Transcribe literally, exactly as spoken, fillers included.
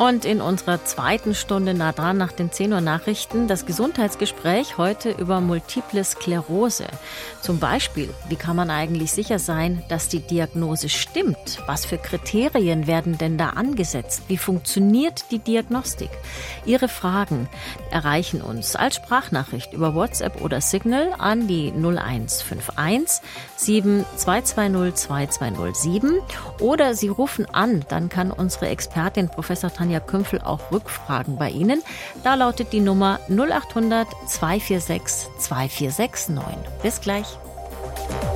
Und in unserer zweiten Stunde nah dran nach den zehn Uhr Nachrichten das Gesundheitsgespräch heute über Multiple Sklerose. Zum Beispiel, wie kann man eigentlich sicher sein, dass die Diagnose stimmt? Was für Kriterien werden denn da angesetzt? Wie funktioniert die Diagnostik? Ihre Fragen erreichen uns als Sprachnachricht über WhatsApp oder Signal an die null eins fünf eins sieben zwei zwei null zwei zwei null sieben oder Sie rufen an, dann kann unsere Expertin Professor Tanja Kümpfel auch rückfragen bei Ihnen. Da lautet die Nummer null acht hundert zwei vier sechs zwei vier sechs neun. Bis gleich.